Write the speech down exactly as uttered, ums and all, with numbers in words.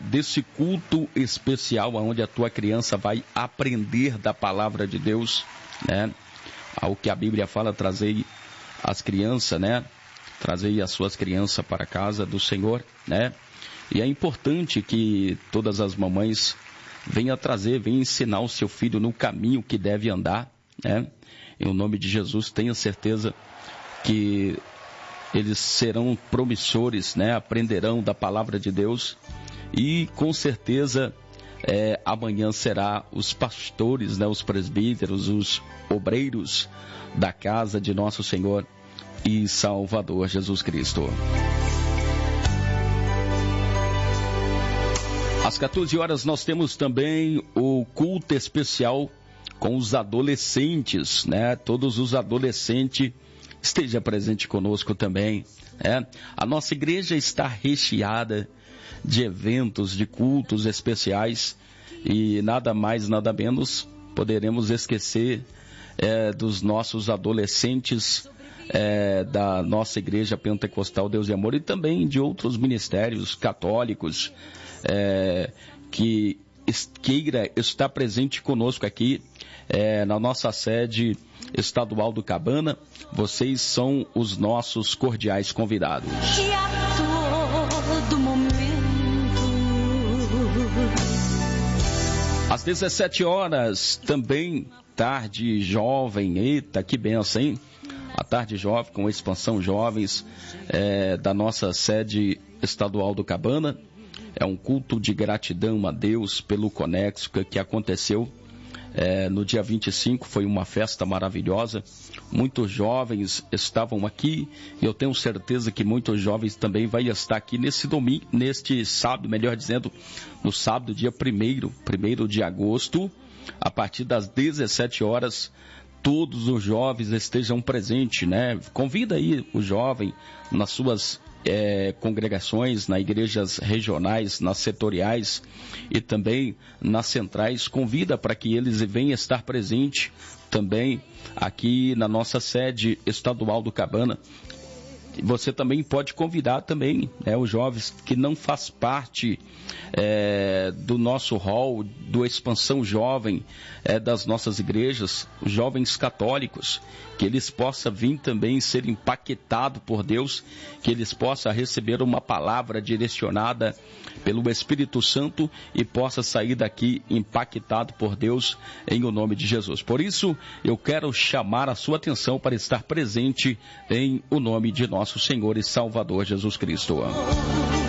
desse culto especial, onde a tua criança vai aprender da palavra de Deus, né? Ao que a Bíblia fala, trazer as crianças, né? Trazer as suas crianças para a casa do Senhor, né? E é importante que todas as mamães venham trazer, venham ensinar o seu filho no caminho que deve andar, né? Em nome de Jesus, tenha certeza que eles serão promissores, né? Aprenderão da palavra de Deus e com certeza é, amanhã será os pastores, né? Os presbíteros, os obreiros da casa de nosso Senhor e Salvador Jesus Cristo. Às quatorze horas nós temos também o culto especial com os adolescentes, né? Todos os adolescentes esteja presente conosco também, né? A nossa igreja está recheada de eventos, de cultos especiais e nada mais, nada menos poderemos esquecer é, dos nossos adolescentes é, da nossa igreja pentecostal Deus e Amor e também de outros ministérios católicos é, que queira estar presente conosco aqui é, na nossa sede estadual do Cabana. Vocês são os nossos cordiais convidados. Que a todo momento. Às dezessete horas, também tarde jovem. Eita, que benção, hein? A tarde jovem com Expansão Jovens é, da nossa sede estadual do Cabana. É um culto de gratidão a Deus pelo Conexo que, que aconteceu é, no dia vinte e cinco. Foi uma festa maravilhosa. Muitos jovens estavam aqui e eu tenho certeza que muitos jovens também vão estar aqui nesse domingo, neste sábado, melhor dizendo, no sábado, dia primeiro, primeiro de agosto, a partir das dezessete horas. Todos os jovens estejam presentes, né? Convida aí o jovem nas suas É, congregações, nas igrejas regionais, nas setoriais e também nas centrais. Convida para que eles venham estar presentes também aqui na nossa sede estadual do Cabana. Você também pode convidar também, né, os jovens que não faz parte é, do nosso hall, do Expansão Jovem, é, das nossas igrejas, os jovens católicos, que eles possam vir também ser impactados por Deus, que eles possam receber uma palavra direcionada pelo Espírito Santo e possa sair daqui impactado por Deus em o nome de Jesus. Por isso, eu quero chamar a sua atenção para estar presente em o nome de nosso Senhor e Salvador Jesus Cristo.